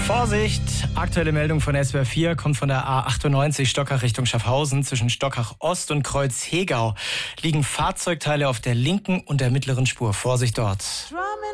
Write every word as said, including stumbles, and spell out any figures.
Vorsicht! Aktuelle Meldung von S W R vier kommt von der A achtundneunzig Stockach Richtung Schaffhausen. Zwischen Stockach Ost und Kreuz Hegau liegen Fahrzeugteile auf der linken und der mittleren Spur. Vorsicht dort!